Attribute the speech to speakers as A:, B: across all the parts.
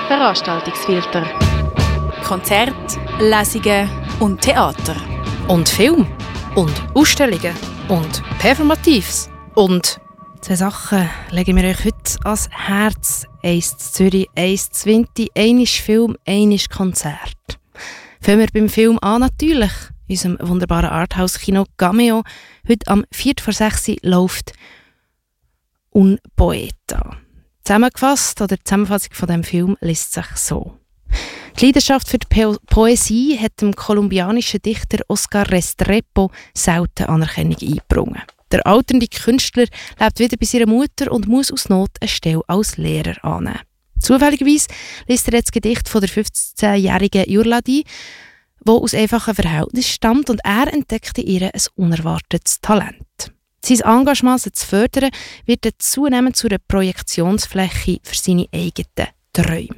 A: Veranstaltungsfilter. Konzerte, Lesungen und Theater.
B: Und Film. Und Ausstellungen. Und Performatives. Und 2 Sachen legen wir euch heute ans Herz. 1 zu Zürich, 1 zu Winti, 1 Film, 1 Konzert. Fangen wir beim Film an natürlich. In unserem wunderbaren Arthouse-Kino Cameo. Heute am 4:06 läuft «Un Poeta». Zusammengefasst oder die Zusammenfassung von diesem Film liest sich so. Die Leidenschaft für die Poesie hat dem kolumbianischen Dichter Oscar Restrepo selten Anerkennung eingebracht. Der alternde Künstler lebt wieder bei seiner Mutter und muss aus Not eine Stelle als Lehrer annehmen. Zufälligerweise liest er jetzt das Gedicht von der 15-jährigen Jurladi, das aus einfachen Verhältnissen stammt, und er entdeckt in ihr ein unerwartetes Talent. Sein Engagement, sie zu fördern, wird zunehmend zu einer Projektionsfläche für seine eigenen Träume.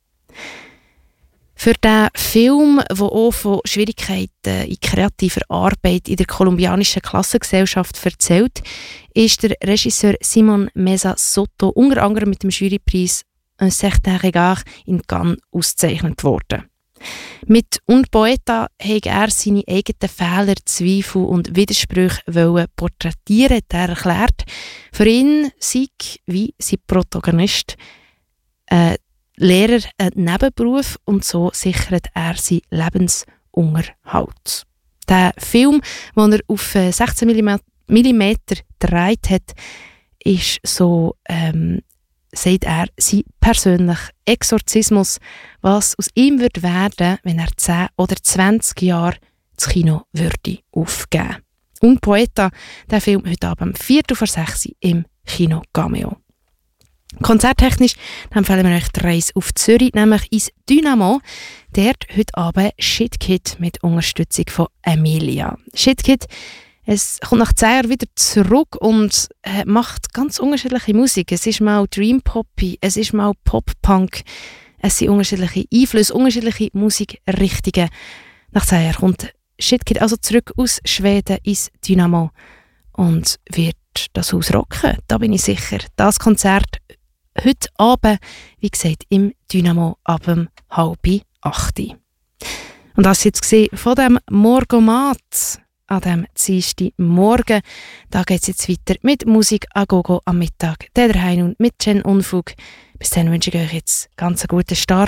B: Für diesen Film, der auch von Schwierigkeiten in kreativer Arbeit in der kolumbianischen Klassengesellschaft erzählt, ist der Regisseur Simon Mesa Soto unter anderem mit dem Jurypreis «Un certain regard» in Cannes ausgezeichnet worden. Mit «Un Poeta» wollte er seine eigenen Fehler, Zweifel und Widersprüche porträtieren, hat er erklärt. Für ihn sei, wie sein Protagonist, Lehrer ein Nebenberuf, und so sichert er seinen Lebensunterhalt. Der Film, den er auf 16 mm gedreht hat, ist so, sagt er, sein persönlicher Exorzismus, was aus ihm würde werden, wenn er 10 oder 20 Jahre das Kino würde aufgeben. «Un Poeta», der Film heute Abend um 4:06 im Kino Cameo. Konzerttechnisch empfehlen wir euch die Reise auf Zürich, nämlich ins Dynamo. Dort heute Abend Shit Kid mit Unterstützung von Emilia. Shit Kid, es kommt nach 10 Jahren wieder zurück und macht ganz unterschiedliche Musik. Es ist mal Dream Poppy, es ist mal Pop-Punk. Es sind unterschiedliche Einflüsse, unterschiedliche Musikrichtungen. Nach 10 Jahren kommt Shit Kid also zurück aus Schweden ins Dynamo und wird das Haus rocken. Da bin ich sicher. Das Konzert heute Abend, wie gesagt, im Dynamo ab 7:30. Und das war jetzt von dem Morgomat an diesem Dienstagmorgen. Da geht es jetzt weiter mit Musik a gogo am Mittag. Der Hein und mit Jen Unfug. Bis dann wünsche ich euch jetzt ganz einen guten Start